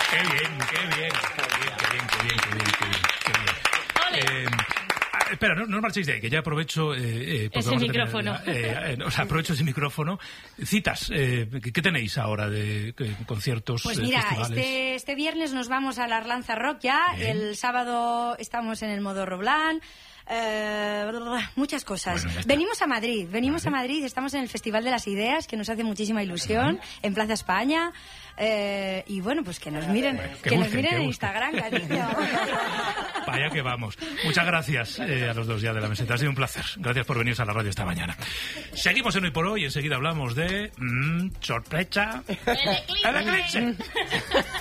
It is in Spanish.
Qué bien. Espera, no os marchéis de ahí, que ya aprovecho... ese micrófono. Aprovecho ese micrófono. Citas, ¿qué tenéis ahora de conciertos, Pues mira, festivales? este viernes nos vamos a la Arlanza Rock ya, el sábado estamos en el Modo Roblán, muchas cosas. Bueno, venimos a Madrid, estamos en el Festival de las Ideas, que nos hace muchísima ilusión, en Plaza España, y bueno, pues que nos miren, en Instagram, cariño. Vaya que vamos. Muchas gracias a los dos ya de la meseta. Ha sido un placer. Gracias por venir a la radio esta mañana. Seguimos en Hoy por Hoy y enseguida hablamos de... sorpresa. El eclipse.